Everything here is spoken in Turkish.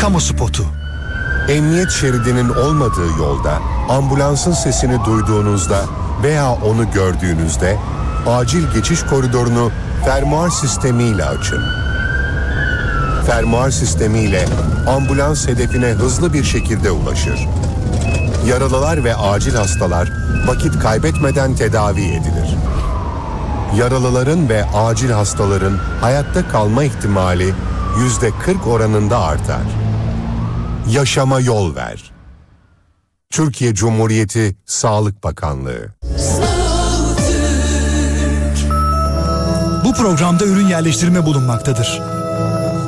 Kamu spotu. Emniyet şeridinin olmadığı yolda ambulansın sesini duyduğunuzda veya onu gördüğünüzde acil geçiş koridorunu fermuar sistemiyle açın. Fermuar sistemiyle ambulans hedefine hızlı bir şekilde ulaşır. Yaralılar ve acil hastalar vakit kaybetmeden tedavi edilir. Yaralıların ve acil hastaların hayatta kalma ihtimali %40 oranında artar. Yaşama yol ver. Türkiye Cumhuriyeti Sağlık Bakanlığı. Bu programda ürün yerleştirme bulunmaktadır.